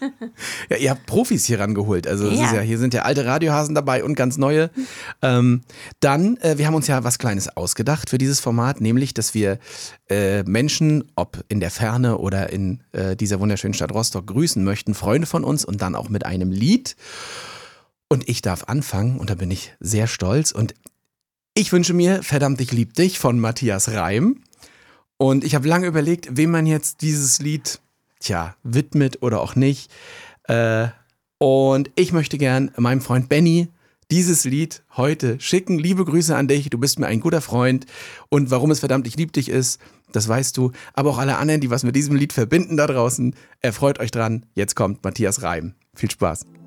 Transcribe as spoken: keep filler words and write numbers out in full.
Ja, ihr habt Profis hier rangeholt. Also das Ja. ist ja, hier sind ja alte Radiohasen dabei und ganz neue. Ähm, dann, äh, wir haben uns ja was Kleines ausgedacht für dieses Format, nämlich, dass wir äh, Menschen, ob in der Ferne oder in äh, dieser wunderschönen Stadt Rostock, grüßen möchten, Freunde von uns und dann auch mit einem Lied. Und ich darf anfangen und da bin ich sehr stolz. Und ich wünsche mir Verdammt, ich lieb dich von Matthias Reim. Und ich habe lange überlegt, wem man jetzt dieses Lied, tja, widmet oder auch nicht. Äh, und ich möchte gern meinem Freund Benny dieses Lied heute schicken. Liebe Grüße an dich, du bist mir ein guter Freund. Und warum es Verdammt, ich lieb dich ist, das weißt du. Aber auch alle anderen, die was mit diesem Lied verbinden da draußen, erfreut euch dran. Jetzt kommt Matthias Reim. Viel Spaß.